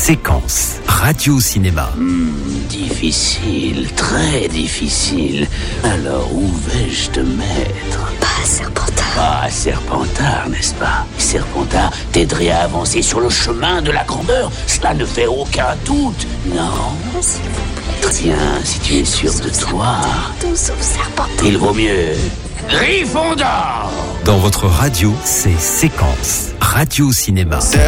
Séquence Radio-Cinéma. Difficile, très difficile. Alors où vais-je te mettre? Pas Serpentard. Pas Serpentard, n'est-ce pas? Serpentard t'aiderait à avancer sur le chemin de la grandeur. Cela ne fait aucun doute, non? S'il vous plaît. Très bien, si tu es sûr de toi. Tout sauf Serpentard. Il vaut mieux Gryffondor. Dans votre radio, c'est Séquence Radio-Cinéma.